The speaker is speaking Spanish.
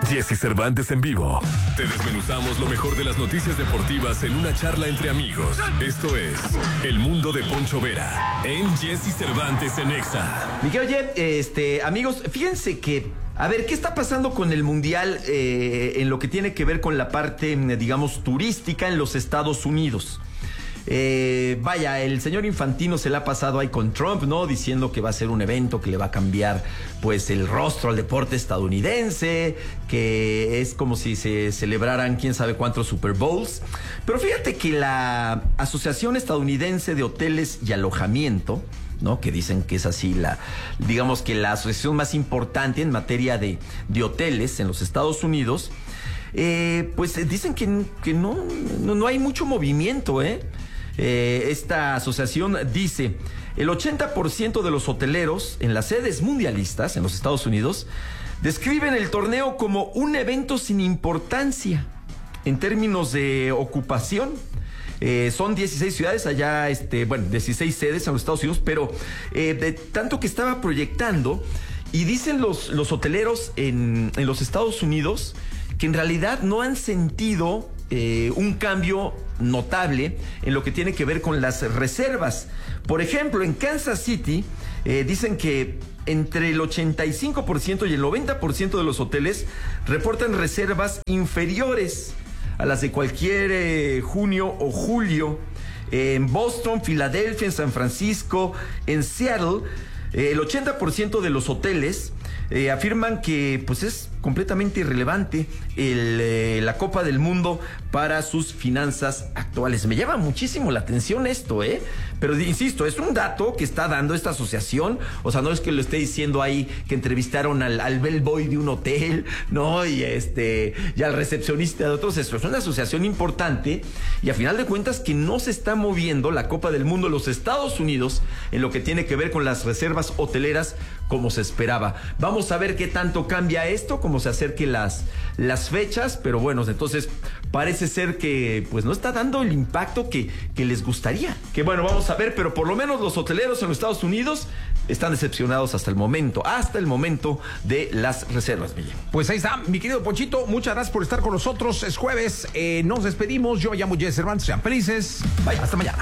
Jesse Cervantes en vivo. Te desmenuzamos lo mejor de las noticias deportivas en una charla entre amigos. Esto es El Mundo de Poncho Vera en Jesse Cervantes en Exa. Oye, amigos, fíjense que, a ver, ¿qué está pasando con el Mundial en lo que tiene que ver con la parte, digamos, turística en los Estados Unidos? Vaya, el señor Infantino se la ha pasado ahí con Trump, ¿no? Diciendo que va a ser un evento que le va a cambiar, pues, el rostro al deporte estadounidense, que es como si se celebraran quién sabe cuántos Super Bowls. Pero fíjate que la Asociación Estadounidense de Hoteles y Alojamiento, ¿no? Que dicen que es así digamos que la asociación más importante en materia de hoteles en los Estados Unidos, pues dicen que no hay mucho movimiento, esta asociación dice: el 80% de los hoteleros en las sedes mundialistas en los Estados Unidos describen el torneo como un evento sin importancia en términos de ocupación. Son 16 ciudades allá, 16 sedes en los Estados Unidos, pero de tanto que estaba proyectando, y dicen los hoteleros en los Estados Unidos que en realidad no han sentido un cambio notable en lo que tiene que ver con las reservas. Por ejemplo, en Kansas City dicen que entre el 85% y el 90% de los hoteles reportan reservas inferiores a las de cualquier junio o julio. En Boston, Filadelfia, en San Francisco, en Seattle, el 80% de los hoteles afirman que pues es completamente irrelevante la Copa del Mundo para sus finanzas actuales. Me llama muchísimo la atención esto, pero insisto, es un dato que está dando esta asociación. O sea, no es que lo esté diciendo ahí que entrevistaron al bellboy de un hotel, ¿no? Y al recepcionista de otros. Eso es una asociación importante, y a final de cuentas que no se está moviendo la Copa del Mundo en los Estados Unidos en lo que tiene que ver con las reservas hoteleras como se esperaba. Vamos a ver qué tanto cambia esto, cómo se acerquen las fechas, pero bueno, entonces parece ser que pues no está dando el impacto que les gustaría. Que bueno, vamos a ver, pero por lo menos los hoteleros en los Estados Unidos están decepcionados hasta el momento de las reservas, Miguel. Pues ahí está, mi querido Ponchito, muchas gracias por estar con nosotros. Es jueves, nos despedimos. Yo me llamo Jesse Cervantes, sean felices. Bye, hasta mañana.